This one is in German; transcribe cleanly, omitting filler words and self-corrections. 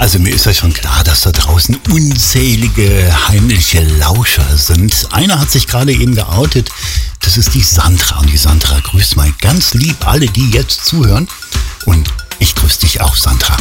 Also mir ist ja schon klar, dass da draußen unzählige heimliche Lauscher sind. Einer hat sich gerade eben geoutet. Das ist die Sandra. Und die Sandra grüßt mal ganz lieb alle, die jetzt zuhören. Und ich grüße dich auch, Sandra.